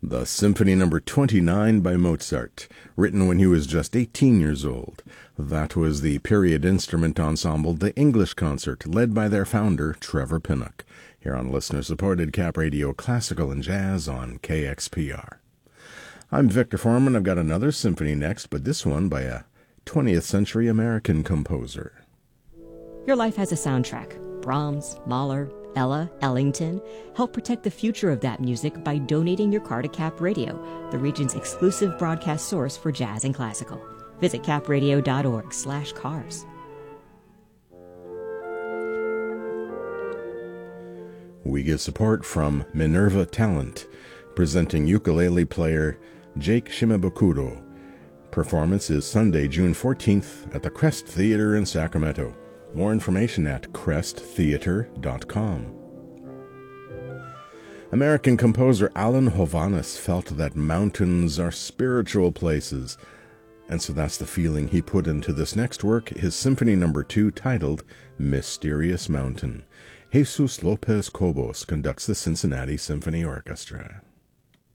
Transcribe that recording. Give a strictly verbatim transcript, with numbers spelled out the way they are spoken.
The Symphony Number twenty-nine by Mozart, written when he was just eighteen years old. That was the period instrument ensemble The English Concert, led by their founder, Trevor Pinnock, here on listener-supported Cap Radio Classical and Jazz on K X P R. I'm Victor Foreman. I've got another symphony next, but this one by a twentieth century American composer. Your life has a soundtrack. Brahms, Mahler, Ella, Ellington. Help protect the future of that music by donating your car to Cap Radio, the region's exclusive broadcast source for jazz and classical. Visit capradio.org slash cars. We get support from Minerva Talent, presenting ukulele player Jake Shimabukuro. Performance is Sunday, June fourteenth at the Crest Theater in Sacramento. More information at crest theater dot com. American composer Alan Hovhaness felt that mountains are spiritual places, and so that's the feeling he put into this next work, his Symphony Number two, titled Mysterious Mountain. Jesus Lopez Cobos conducts the Cincinnati Symphony Orchestra.